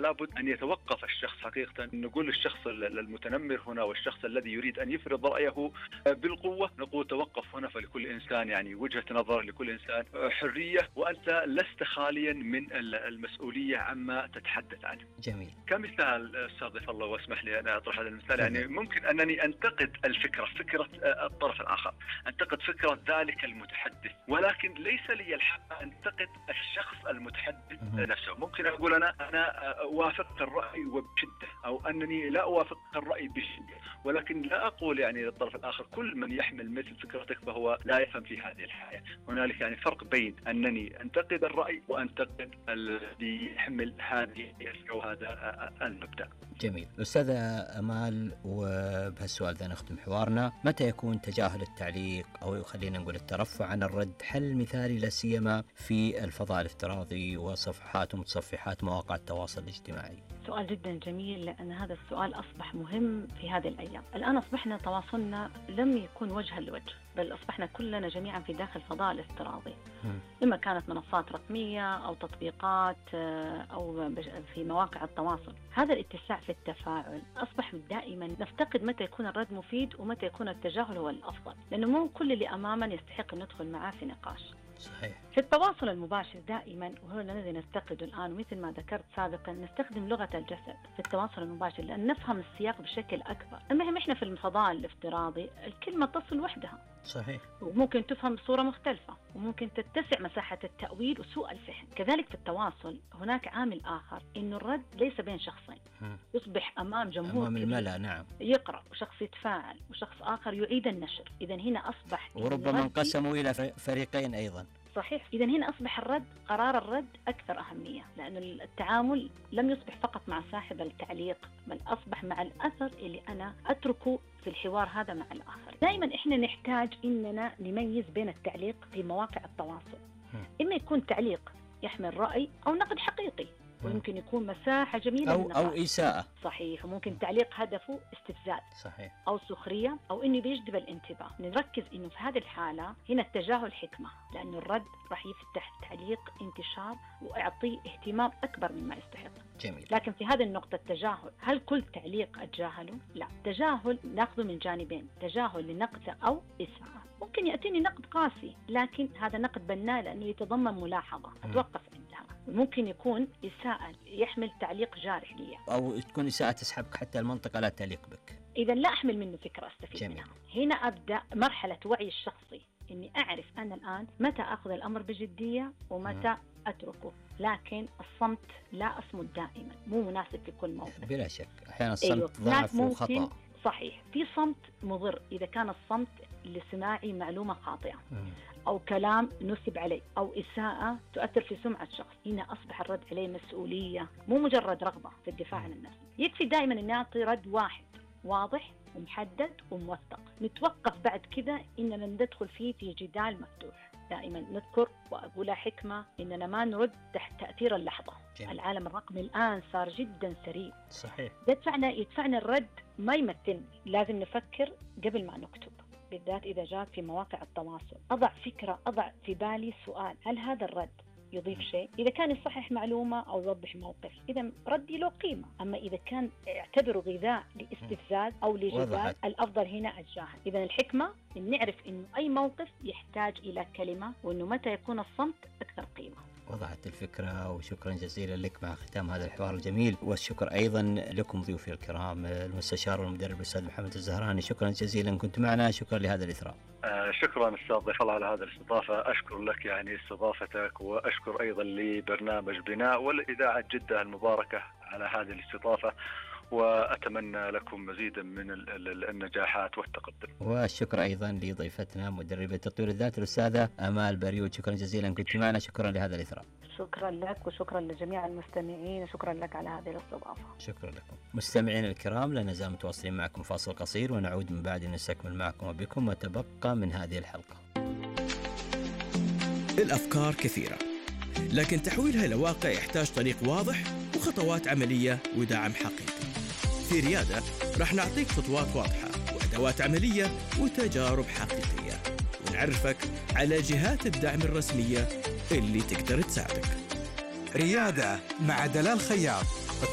فلا بد أن يتوقف الشخص حقيقة. نقول للشخص المتنمر هنا والشخص الذي يريد أن يفرض رأيه بالقوة، نقول توقف هنا، فلكل إنسان يعني وجهة نظر، لكل إنسان حرية، وأنت لست خاليا من المسؤولية عما تتحدث عنه. جميل. كمثال أستاذ ضيف الله، واسمح لي أن أطرح هذا المثال. يعني ممكن أنني أنتقد فكرة الطرف الآخر، أنتقد فكرة ذلك المتحدث، ولكن ليس لي الحق أنتقد الشخص المتحدث نفسه. ممكن أقول أنا أوافق الرأي وبشدة، أو أنني لا أوافق الرأي بشدة، ولكن لا أقول يعني للطرف الآخر كل من يحمل مثل فكرتك فهو لا يفهم في هذه الحياة. هنالك يعني فرق بين أنني أنتقد الرأي وأنتقد الذي يحمل هذه أو هذا المبدأ. جميل. أستاذة أمال، وبهالسؤال ذا نختم حوارنا. متى يكون تجاهل التعليق أو خلينا نقول الترفع عن الرد حل مثالي لا سيما في الفضاء الافتراضي وصفحات ومتصفحات مواقع التواصل الاجتماعي؟ سؤال جدا جميل، لأن هذا السؤال أصبح مهم في هذه الأيام. الآن أصبحنا تواصلنا لم يكون وجها لوجه، بل أصبحنا كلنا جميعا في داخل الفضاء الافتراضي، إما كانت منصات رقمية أو تطبيقات أو في مواقع التواصل. هذا الاتساع في التفاعل أصبح دائما نفتقد متى يكون الرد مفيد ومتى يكون التجاهل هو الأفضل، لأنه مو كل اللي أمامنا يستحق أن ندخل معاه في نقاش. صحيح. في التواصل المباشر دائما، وهو الذي نفتقده الآن، ومثل ما ذكرت سابقا نستخدم لغة الجسد في التواصل المباشر لأن نفهم السياق بشكل أكبر. أما إحنا في الفضاء الافتراضي الكلمة تصل وحدها. صحيح. وممكن تفهم بصورة مختلفة، وممكن تتسع مساحة التأويل وسوء الفهم. كذلك في التواصل هناك عامل آخر، إنه الرد ليس بين شخصين، يصبح أمام جمهور، أمام الملأ. نعم. يقرأ وشخص يتفاعل وشخص آخر يعيد النشر. إذا هنا أصبح وربما انقسموا إلى فريقين أيضا. صحيح. إذا هنا أصبح قرار الرد أكثر أهمية، لأن التعامل لم يصبح فقط مع صاحب التعليق، بل أصبح مع الأثر اللي أنا أتركه في الحوار هذا مع الآخر. دائما إحنا نحتاج إننا نميز بين التعليق في مواقع التواصل. إما يكون تعليق يحمل رأي أو نقد حقيقي، ويمكن يكون مساحة جميلة أو إساءة. صحيح. وممكن تعليق هدفه استفزاز. صحيح. أو سخرية، أو إنه بيجذب الانتباه. نركز إنه في هذه الحالة هنا التجاهل حكمة، لأنه الرد راح يفتح التعليق انتشار ويعطيه اهتمام أكبر مما يستحق. جميل. لكن في هذه النقطة التجاهل، هل كل تعليق أتجاهله؟ لا. تجاهل ناخذه من جانبين، تجاهل لنقد أو إساءة. ممكن يأتيني نقد قاسي، لكن هذا نقد بناء لأنه يتضمن ملاحظة أتوقف عندها. ممكن يكون إساءة يحمل تعليق جارح لي، أو تكون إساءة تسحبك حتى المنطقة لا تليق بك. إذا لا أحمل منه فكرة أستفيد جميل. منها. هنا أبدأ مرحلة وعي الشخصي، إني أعرف أنا الآن متى أخذ الأمر بجدية ومتى أتركه. لكن الصمت لا أصمت دائما، مو مناسب في كل موقف. بلا شك أحيانا الصمت ضعف وخطأ. صحيح. في صمت مضر إذا كان الصمت لسماعي معلومة خاطئة، أو كلام نسب عليه، أو إساءة تؤثر في سمعة شخص. هنا أصبح الرد عليه مسؤولية، مو مجرد رغبة في الدفاع عن النفس. يكفي دائما أن نعطي رد واحد واضح ومحدد وموثق. نتوقف بعد كذا إننا ندخل فيه في جدال مفتوح. دائما نذكر وأقولها حكمة، إننا ما نرد تحت تأثير اللحظة. جميل. العالم الرقمي الآن صار جدا سريع. صحيح. يدفعنا الرد ما يمثلني. لازم نفكر قبل ما نكتب، بالذات إذا جاءت في مواقع التواصل. أضع فكرة، أضع في بالي سؤال، هل هذا الرد يضيف شيء؟ إذا كان يصحح معلومة أو يوضح موقف، إذا ردي له قيمة. أما إذا كان اعتبره غذاء لاستفزاز أو لجدال، الأفضل هنا الجاهل. إذا الحكمة إن نعرف إنه أي موقف يحتاج إلى كلمة، وإنه متى يكون الصمت أكثر قيمة. وضحت الفكرة، وشكرا جزيلا لك مع ختام هذا الحوار الجميل. والشكر أيضا لكم ضيوفي الكرام المستشار والمدرب الأستاذ محمد الزهراني، شكرا جزيلا كنت معنا. شكرا لهذا الإثراء. شكرا أستاذ ضيف الله على هذا الاستضافة. أشكر لك يعني استضافتك، وأشكر أيضا لبرنامج بناء والإذاعة جدة المباركة على هذه الاستضافة، وأتمنى لكم مزيدا من النجاحات والتقدم. والشكر أيضا لضيفتنا مدربة تطوير الذات الأستاذة أمال بريود، شكرا جزيلا كنت معنا. شكرا لهذا الإثراء. شكرا لك وشكرا لجميع المستمعين، وشكرا لك على هذه الاستضافة. شكرا لكم مستمعين الكرام. لا نزال متواصلين معكم فاصل قصير، ونعود من بعد نستكمل معكم وبكم ما تبقى من هذه الحلقة. الأفكار كثيرة، لكن تحويلها إلى واقع يحتاج طريق واضح وخطوات عملية ودعم حقيقي. في ريادة راح نعطيك خطوات واضحة وأدوات عملية وتجارب حقيقية، ونعرفك على جهات الدعم الرسمية اللي تقدر تساعدك. ريادة مع دلال خياط،